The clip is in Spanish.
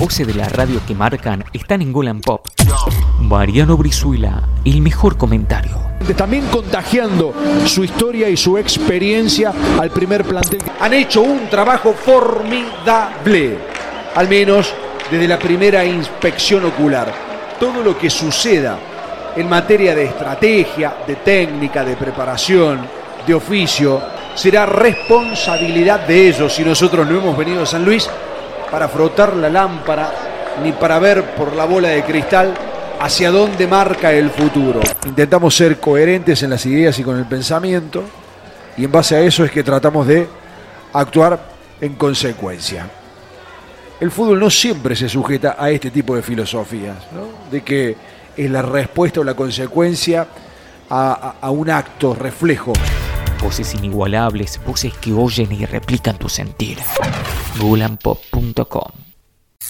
voces de la radio que marcan están en Golan Pop. Mariano Brizuela, el mejor comentario. También contagiando su historia y su experiencia al primer plantel. Han hecho un trabajo formidable, al menos desde la primera inspección ocular. Todo lo que suceda en materia de estrategia, de técnica, de preparación, de oficio, será responsabilidad de ellos, y nosotros no hemos venido a San Luis para frotar la lámpara ni para ver por la bola de cristal hacia dónde marca el futuro. Intentamos ser coherentes en las ideas y con el pensamiento, y en base a eso es que tratamos de actuar en consecuencia. El fútbol no siempre se sujeta a este tipo de filosofías, ¿no? De que es la respuesta o la consecuencia a un acto, reflejo. Voces inigualables, voces que oyen y replican tu sentir. Golanpop.com